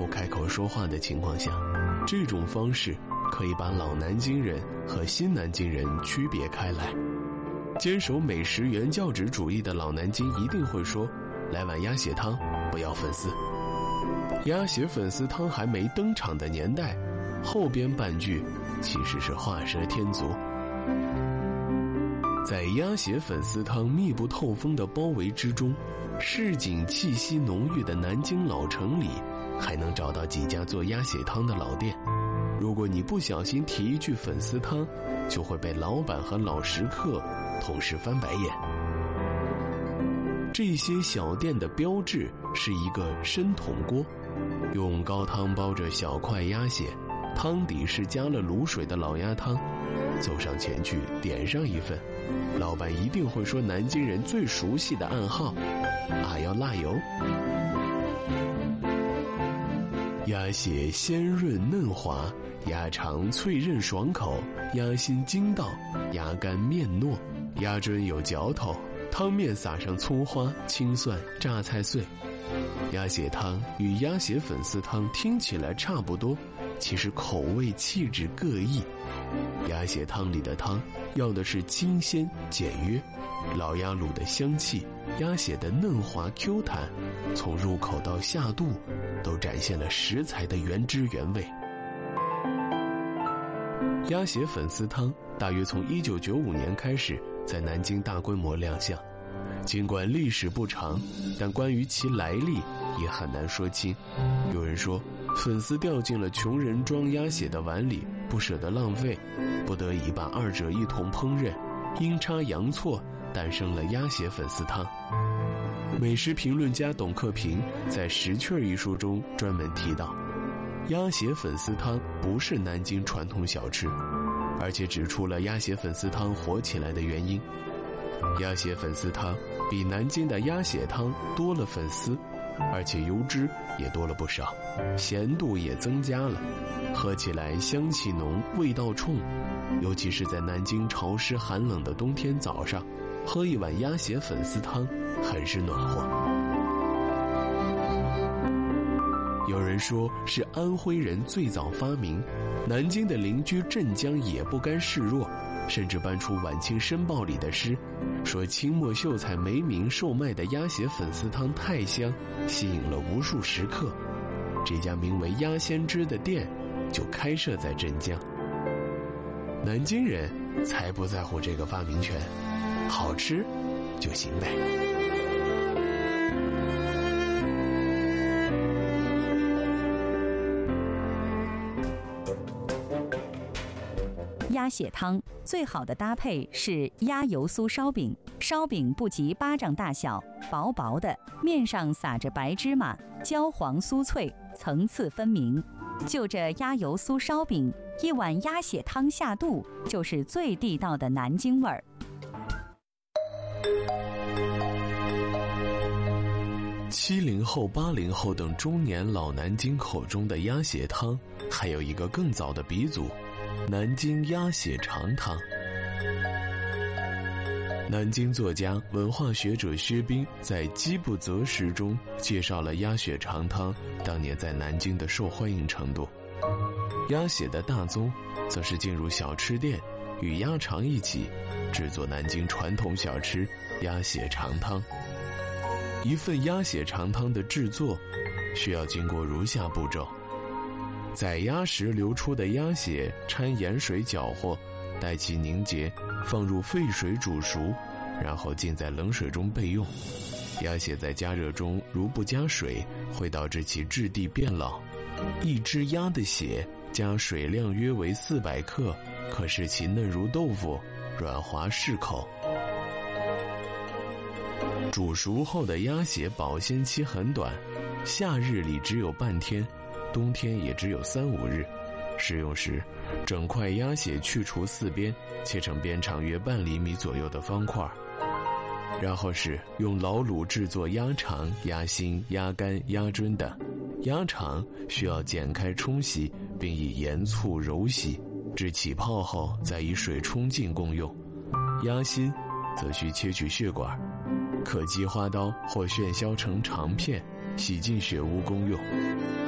开口说话的情况下，这种方式可以把老南京人和新南京人区别开来。坚守美食原教旨主义的老南京一定会说，来碗鸭血汤，不要粉丝。鸭血粉丝汤还没登场的年代，后边半句其实是画蛇添足。在鸭血粉丝汤密不透风的包围之中，市井气息浓郁的南京老城里，还能找到几家做鸭血汤的老店。如果你不小心提一句粉丝汤，就会被老板和老食客同时翻白眼。这些小店的标志是一个深桶锅，用高汤包着小块鸭血，汤底是加了卤水的老鸭汤。走上前去点上一份，老板一定会说南京人最熟悉的暗号，要辣油。鸭血鲜润嫩滑，鸭肠脆韧爽口，鸭心筋道，鸭肝面糯，鸭胗有嚼头，汤面撒上葱花、青蒜、榨菜碎。鸭血汤与鸭血粉丝汤听起来差不多，其实口味气质各异。鸭血汤里的汤要的是清鲜简约，老鸭卤的香气，鸭血的嫩滑 Q 弹，从入口到下肚都展现了食材的原汁原味。鸭血粉丝汤大约从1995年开始在南京大规模亮相，尽管历史不长，但关于其来历也很难说清。有人说粉丝掉进了穷人装鸭血的碗里，不舍得浪费，不得已把二者一同烹饪，阴差阳错诞生了鸭血粉丝汤。美食评论家董克平在《识趣》一书中专门提到，鸭血粉丝汤不是南京传统小吃，而且指出了鸭血粉丝汤火起来的原因。鸭血粉丝汤比南京的鸭血汤多了粉丝，而且油脂也多了不少，咸度也增加了，喝起来香气浓，味道冲。尤其是在南京潮湿寒冷的冬天早上，喝一碗鸭血粉丝汤很是暖和。有人说是安徽人最早发明，南京的邻居镇江也不甘示弱，甚至搬出晚清申报里的诗，说清末秀才梅明售卖的鸭血粉丝汤太香，吸引了无数食客。这家名为鸭先知的店就开设在镇江。南京人才不在乎这个发明权，好吃就行呗。 鸭血汤最好的搭配是鸭油酥烧饼，烧饼不及巴掌大小，薄薄的，面上撒着白芝麻，焦黄酥脆，层次分明。就这鸭油酥烧饼，一碗鸭血汤下肚，就是最地道的南京味儿。 70后、80后等中年老南京口中的鸭血汤，还有一个更早的鼻祖，南京鸭血肠汤。南京作家、文化学者薛冰在《饥不择食》中介绍了鸭血肠汤当年在南京的受欢迎程度。鸭血的大宗则是进入小吃店，与鸭肠一起制作南京传统小吃鸭血肠汤。一份鸭血肠汤的制作需要经过如下步骤：在鸭食流出的鸭血掺盐水搅和，待其凝结，放入沸水煮熟，然后浸在冷水中备用。鸭血在加热中如不加水，会导致其质地变老。一只鸭的血加水量约为400克，可使其嫩如豆腐，软滑适口。煮熟后的鸭血保鲜期很短，夏日里只有半天，冬天也只有3-5日。食用时，整块鸭血去除4边，切成边长约半厘米左右的方块。然后是用老卤制作鸭肠、鸭心、鸭肝、鸭胗等。鸭肠需要剪开冲洗，并以盐醋揉洗，至起泡后再以水冲净共用。鸭心则需切取血管，可击花刀或旋削成长片，洗净血污公用。